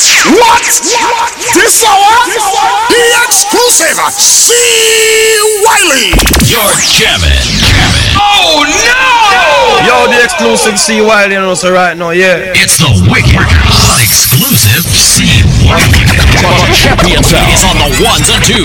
What? This hour? The exclusive C. Wiley. You're jamming. Oh no! Yo, the exclusive C. Wiley, you know, so right now, yeah. It's the wicked exclusive C. Wiley. Champion Sound is on the ones and twos.